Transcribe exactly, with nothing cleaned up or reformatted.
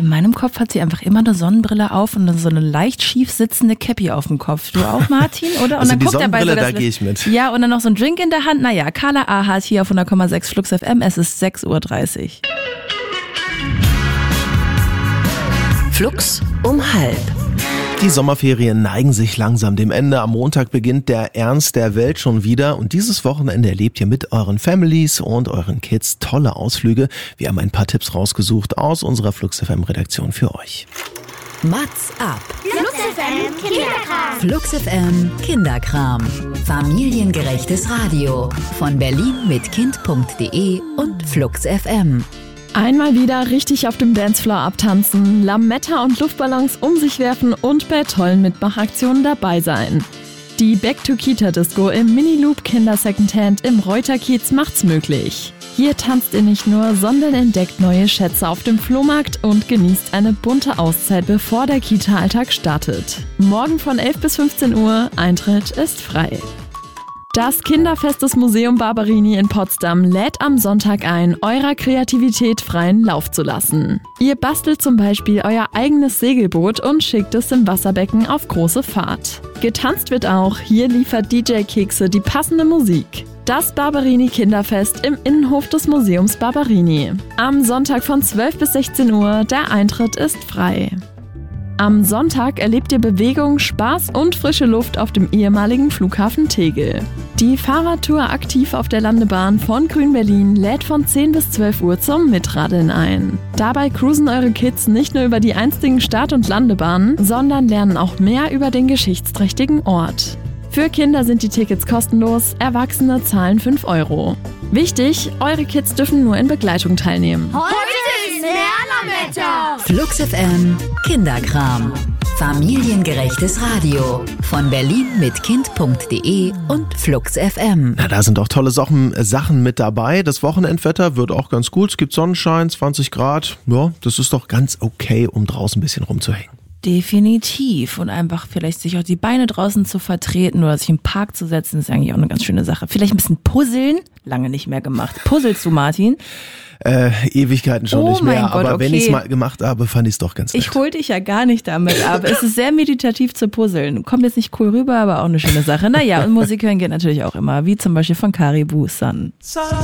In meinem Kopf hat sie einfach immer eine Sonnenbrille auf und so eine leicht schief sitzende Cappy auf dem Kopf. Du auch, Martin, oder? Und Also dann die guckt er bei Sonnenbrille, so da gehe ich mit. Ja, und dann noch so ein Drink in der Hand. Naja, Carla Ahat hier auf hundert Komma sechs Flux F M. Es ist sechs Uhr dreißig. Flux um halb. Die Sommerferien neigen sich langsam dem Ende. Am Montag beginnt der Ernst der Welt schon wieder. Und dieses Wochenende erlebt ihr mit euren Families und euren Kids tolle Ausflüge. Wir haben ein paar Tipps rausgesucht aus unserer Flux F M Redaktion für euch. Mats ab. Flux F M Kinderkram. Flux F M Kinderkram. Familiengerechtes Radio. Von Berlin mit kind punkt de und Flux F M. Einmal wieder richtig auf dem Dancefloor abtanzen, Lametta und Luftballons um sich werfen und bei tollen Mitmachaktionen dabei sein. Die Back-to-Kita-Disco im Mini-Loop Kinder Secondhand im Reuterkiez macht's möglich. Hier tanzt ihr nicht nur, sondern entdeckt neue Schätze auf dem Flohmarkt und genießt eine bunte Auszeit, bevor der Kita-Alltag startet. Morgen von elf bis fünfzehn Uhr, Eintritt ist frei. Das Kinderfest des Museum Barberini in Potsdam lädt am Sonntag ein, eurer Kreativität freien Lauf zu lassen. Ihr bastelt zum Beispiel euer eigenes Segelboot und schickt es im Wasserbecken auf große Fahrt. Getanzt wird auch, hier liefert D J Kekse die passende Musik. Das Barberini Kinderfest im Innenhof des Museums Barberini. Am Sonntag von zwölf bis sechzehn Uhr, der Eintritt ist frei. Am Sonntag erlebt ihr Bewegung, Spaß und frische Luft auf dem ehemaligen Flughafen Tegel. Die Fahrradtour aktiv auf der Landebahn von Grün Berlin lädt von zehn bis zwölf Uhr zum Mitradeln ein. Dabei cruisen eure Kids nicht nur über die einstigen Start- und Landebahnen, sondern lernen auch mehr über den geschichtsträchtigen Ort. Für Kinder sind die Tickets kostenlos, Erwachsene zahlen fünf Euro. Wichtig, eure Kids dürfen nur in Begleitung teilnehmen. Heute ist Lernerwetter. Flux F M Kinderkram. Familiengerechtes Radio. Von Berlin mit kind punkt de und Flux F M. Na, da sind auch tolle Sachen, Sachen mit dabei. Das Wochenendwetter wird auch ganz gut. Es gibt Sonnenschein, zwanzig Grad. Ja, das ist doch ganz okay, um draußen ein bisschen rumzuhängen. Definitiv. Und einfach vielleicht sich auch die Beine draußen zu vertreten oder sich im Park zu setzen, ist eigentlich auch eine ganz schöne Sache. Vielleicht ein bisschen puzzeln. Lange nicht mehr gemacht. Puzzelst du, Martin? Äh, Ewigkeiten schon Oh nicht mehr. mein Gott, aber wenn okay. ich es mal gemacht habe, fand ich es doch ganz nett. Ich hol dich ja gar nicht damit ab. Es ist sehr meditativ zu puzzeln. Kommt jetzt nicht cool rüber, aber auch eine schöne Sache. Naja, und Musik hören geht natürlich auch immer. Wie zum Beispiel von Caribou Sun.